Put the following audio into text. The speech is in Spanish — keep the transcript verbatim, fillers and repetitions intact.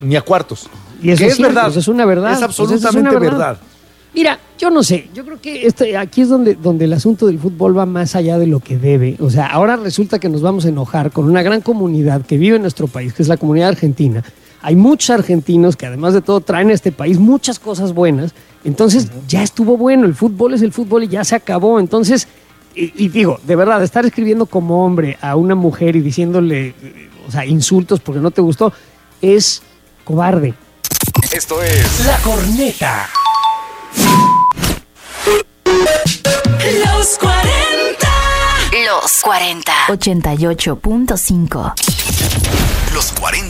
ni a cuartos. Y eso que es, es cierto, verdad. eso es una verdad. Es Pues eso absolutamente es una verdad. verdad. Mira, yo no sé, yo creo que este, aquí es donde, donde el asunto del fútbol va más allá de lo que debe. O sea, ahora resulta que nos vamos a enojar con una gran comunidad que vive en nuestro país, que es la comunidad argentina. Hay muchos argentinos que además de todo traen a este país muchas cosas buenas. Entonces ya estuvo bueno, el fútbol es el fútbol y ya se acabó. Entonces, y, y digo, de verdad, estar escribiendo como hombre a una mujer y diciéndole, o sea, insultos porque no te gustó, es cobarde. Esto es La Corneta. Los cuarenta. Los cuarenta. ochenta y ocho punto cinco. Los cuarenta.